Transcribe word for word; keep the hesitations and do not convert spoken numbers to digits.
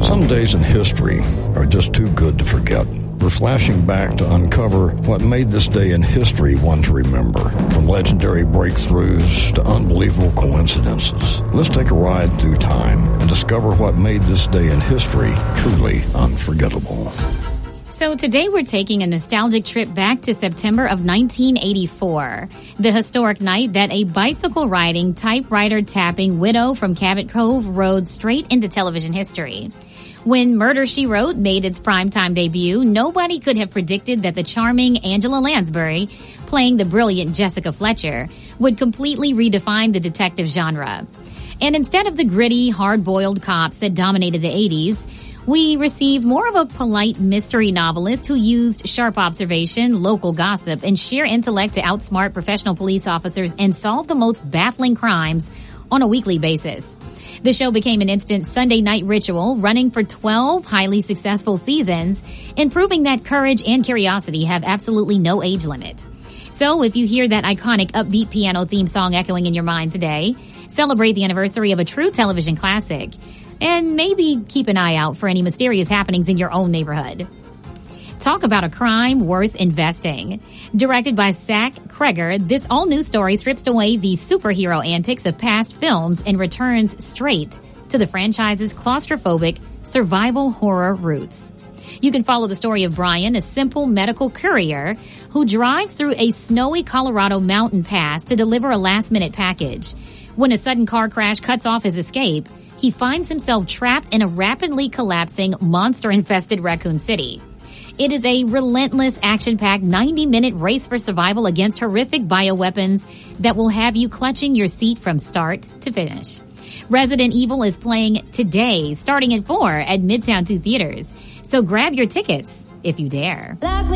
Some days in history are just too good to forget. We're flashing back to uncover what made this day in history one to remember. From legendary breakthroughs to unbelievable coincidences. Let's take a ride through time and discover what made this day in history truly unforgettable. So today we're taking a nostalgic trip back to September of nineteen eighty-four, the historic night that a bicycle-riding, typewriter-tapping widow from Cabot Cove rode straight into television history. When Murder, She Wrote made its primetime debut, nobody could have predicted that the charming Angela Lansbury, playing the brilliant Jessica Fletcher, would completely redefine the detective genre. And instead of the gritty, hard-boiled cops that dominated the eighties, we received more of a polite mystery novelist who used sharp observation, local gossip, and sheer intellect to outsmart professional police officers and solve the most baffling crimes on a weekly basis. The show became an instant Sunday night ritual, running for twelve highly successful seasons, and proving that courage and curiosity have absolutely no age limit. So if you hear that iconic upbeat piano theme song echoing in your mind today, celebrate the anniversary of a true television classic. And maybe keep an eye out for any mysterious happenings in your own neighborhood. Talk about a crime worth investing. Directed by Zach Kreger, this all-new story strips away the superhero antics of past films and returns straight to the franchise's claustrophobic survival horror roots. You can follow the story of Brian, a simple medical courier who drives through a snowy Colorado mountain pass to deliver a last-minute package. When a sudden car crash cuts off his escape, he finds himself trapped in a rapidly collapsing, monster-infested Raccoon City. It is a relentless, action-packed ninety-minute race for survival against horrific bioweapons that will have you clutching your seat from start to finish. Resident Evil is playing today, starting at four at Midtown two Theaters. So grab your tickets if you dare. Like